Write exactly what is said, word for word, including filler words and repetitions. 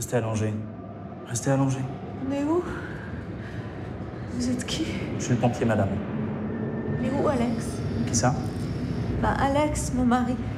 Restez allongé. Restez allongé. On est où? Vous êtes qui? Je suis le pompier, madame. Il est où, Alex? Qui ça? Bah, Alex, mon mari.